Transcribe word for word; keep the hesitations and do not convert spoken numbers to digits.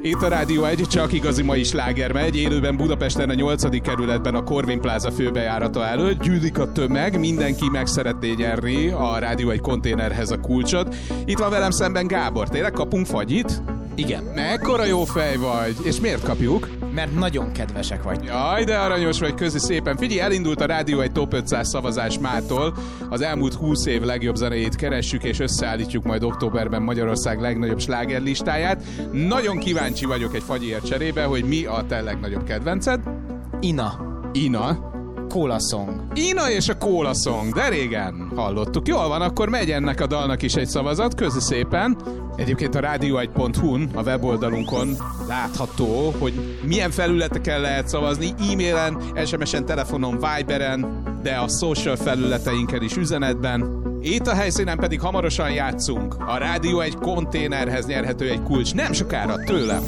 Itt a Rádió egy, csak igazi mai sláger megy, élőben Budapesten a nyolcadik kerületben a Corvin Plaza főbejárata előtt. Gyűlik a tömeg, mindenki meg szeretné nyerni a Rádió egy konténerhez a kulcsot. Itt van velem szemben Gábor, tényleg kapunk fagyit? Igen. Mekkora jó fej vagy, és miért kapjuk? Mert nagyon kedvesek vagy. Jaj, de aranyos vagy, közi szépen. Figyelj, elindult a Rádió egy Top ötszáz szavazás mától. Az elmúlt húsz év legjobb zenéjét keressük, és összeállítjuk majd októberben Magyarország legnagyobb slágerlistáját. Nagyon kíváncsi vagyok egy fagyiért cserébe, hogy mi a te legnagyobb kedvenced? Ina. Ina. Cola Song. Ina és a Cola Song, de régen hallottuk. Jól van, akkor megy ennek a dalnak is egy szavazat, közi szépen. Egyébként a rádió egy pont hu-n, a weboldalunkon látható, hogy milyen felületeken lehet szavazni, e-mailen, es em es-en, telefonon, Viberen, de a social felületeinken is üzenetben. Itt a helyszínen pedig hamarosan játszunk. A Rádió egy konténerhez nyerhető egy kulcs, nem sokára tőlem.